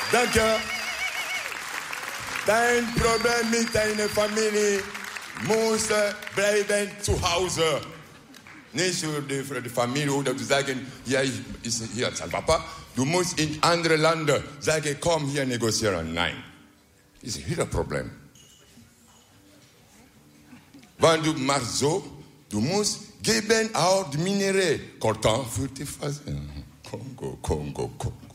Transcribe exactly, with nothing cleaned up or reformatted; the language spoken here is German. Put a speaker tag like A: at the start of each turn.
A: Danke. Dein Problem mit deiner Familie muss bleiben zu Hause. Nicht für die, für die Familie oder zu sagen, hier ist hier ist Papa. Du musst in andere Länder sagen, komm hier negozieren. Nein. Das ist wieder ein Problem. Wenn du machst so, du musst geben auch die Minerais. Coltan für die Phase. Kongo, Kongo, Kongo.